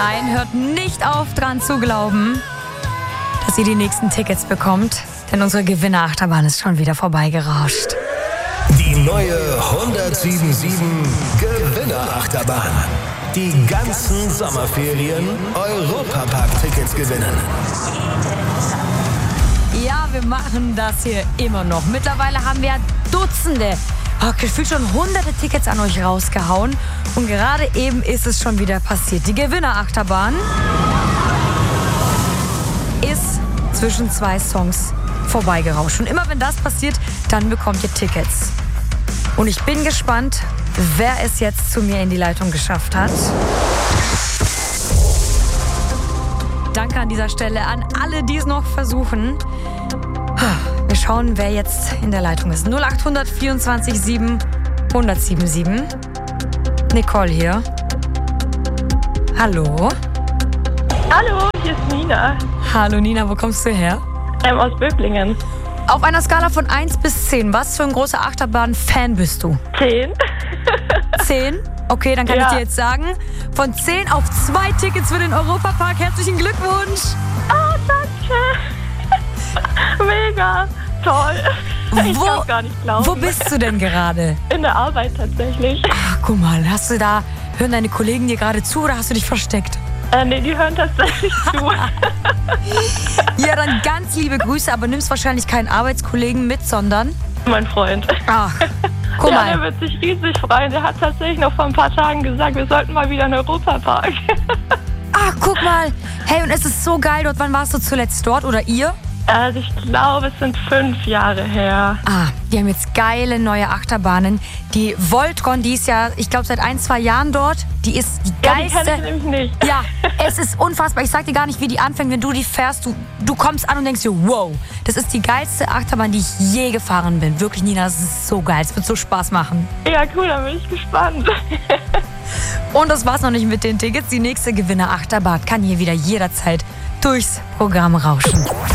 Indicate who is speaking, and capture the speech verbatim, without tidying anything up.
Speaker 1: Ein hört nicht auf dran zu glauben, dass ihr die nächsten Tickets bekommt, denn unsere Gewinnerachterbahn ist schon wieder vorbeigerauscht.
Speaker 2: Die neue hundertsieben Komma sieben Gewinnerachterbahn. Die ganzen Sommerferien Europapark-Tickets gewinnen.
Speaker 1: Ja, wir machen das hier immer noch. Mittlerweile haben wir Dutzende, oh, gefühlt schon hunderte Tickets an euch rausgehauen. Und gerade eben ist es schon wieder passiert. Die Gewinnerachterbahn ist zwischen zwei Songs vorbeigerauscht. Und immer wenn das passiert, dann bekommt ihr Tickets. Und ich bin gespannt, wer es jetzt zu mir in die Leitung geschafft hat. Danke an dieser Stelle an alle, die es noch versuchen. Wir schauen, wer jetzt in der Leitung ist. null acht vierundzwanzig sieben hundertsiebenundsieben. Nicole hier. Hallo.
Speaker 3: Hallo, hier ist Nina.
Speaker 1: Hallo Nina, wo kommst du her?
Speaker 3: Ähm, aus Böblingen.
Speaker 1: Auf einer Skala von eins bis zehn, was für ein großer Achterbahn-Fan bist du?
Speaker 3: Zehn.
Speaker 1: zehn? Okay, dann kann
Speaker 3: Ja.
Speaker 1: ich dir jetzt sagen, von zehn auf zwei Tickets für den Europapark. Herzlichen Glückwunsch.
Speaker 3: Ah, danke. Mega. Toll. Ich
Speaker 1: Wo,
Speaker 3: kann gar nicht glauben.
Speaker 1: wo bist du denn gerade?
Speaker 3: In der Arbeit tatsächlich.
Speaker 1: Ach, guck mal, hast du da, hören deine Kollegen dir gerade zu oder hast du dich versteckt?
Speaker 3: Äh, nee, die hören tatsächlich zu.
Speaker 1: Ja, dann ganz liebe Grüße, aber nimmst wahrscheinlich keinen Arbeitskollegen mit, sondern...
Speaker 3: Mein Freund.
Speaker 1: Ach, guck
Speaker 3: Ja,
Speaker 1: mal.
Speaker 3: der wird sich riesig freuen. Der hat tatsächlich noch vor ein paar Tagen gesagt, wir sollten mal wieder in den Europapark.
Speaker 1: Ach, guck mal. Hey, und es ist so geil dort. Wann warst du zuletzt dort oder ihr?
Speaker 3: Also ich glaube, es sind fünf Jahre her.
Speaker 1: Ah, die haben jetzt geile neue Achterbahnen. Die Voltron, die ist ja, ich glaube, seit ein, zwei Jahren dort. Die ist die
Speaker 3: Ja, die
Speaker 1: geilste.
Speaker 3: kenne ich nämlich nicht.
Speaker 1: Ja, es ist unfassbar. Ich sag dir gar nicht, wie die anfängt. Wenn du die fährst, du, du kommst an und denkst dir, wow, das ist die geilste Achterbahn, die ich je gefahren bin. Wirklich, Nina, das ist so geil. Es wird so Spaß machen.
Speaker 3: Ja, cool, dann bin ich gespannt.
Speaker 1: Und das war's noch nicht mit den Tickets. Die nächste Gewinner-Achterbahn kann hier wieder jederzeit durchs Programm rauschen.